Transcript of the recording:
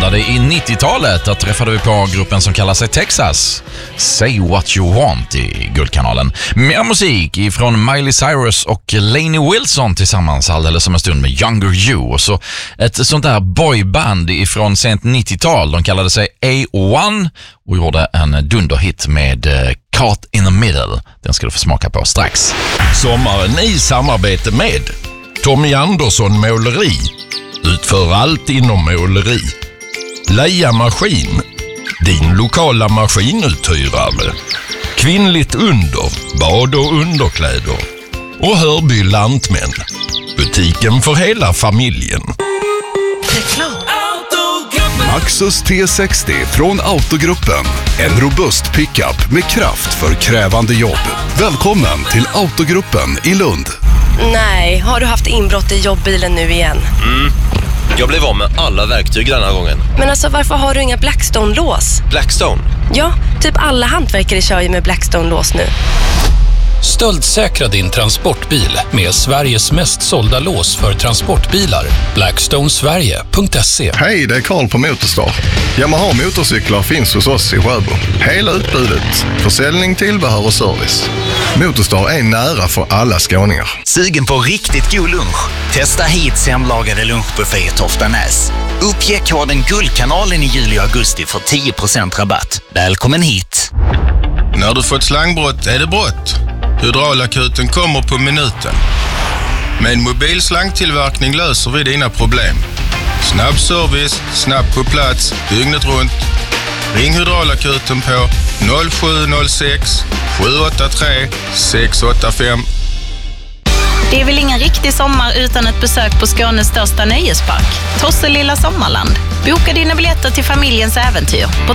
startade i 90-talet. Där träffade vi på gruppen som kallar sig Texas. Say What You Want i Guldkanalen. Mer musik ifrån Miley Cyrus och Lainey Wilson tillsammans alldeles om en stund med Younger You. Och så ett sånt där boyband ifrån sent 90-tal. De kallade sig A1 och gjorde en dunderhit med Caught in the Middle. Den ska du få smaka på strax. Sommaren i samarbete med Tommy Andersson Måleri. Utför allt inom måleri. Leia Maskin. Din lokala maskinuthyrare. Kvinnligt under. Bad- och underkläder. Och Hörby Lantmän. Butiken för hela familjen. Maxus T60 från Autogruppen. En robust pickup med kraft för krävande jobb. Välkommen till Autogruppen i Lund. Nej, har du haft inbrott i jobbbilen nu igen? Jag blev av med alla verktyg den här gången. Men alltså, varför har du inga Blackstone-lås? Blackstone? Ja, typ alla hantverkare kör ju med Blackstone-lås nu. Stöldsäkra din transportbil med Sveriges mest sålda lås för transportbilar. Blackstonesverige.se. Hej, det är Karl på Motorstar. Yamaha motorcyklar finns hos oss i Sjöbo. Hela utbudet. Försäljning, tillbehör och service. Motorstar är nära för alla skåningar. Sugen på riktigt god lunch? Testa hit hemlagade lunchbuffé i Toftanäs. Uppge koden Guldkanalen i juli och augusti för 10% rabatt. Välkommen hit! När du fått slangbrott är det brott. Hydraulakuten kommer på minuten. Med mobil slangtillverkning löser vi dina problem. Snabb service, snabbt på plats, dygnet runt. Ring Hydraulakuten på 0706 783 685. Det är väl ingen riktig sommar utan ett besök på Skånes största nöjespark, Tosselilla Sommarland. Boka dina biljetter till familjens äventyr på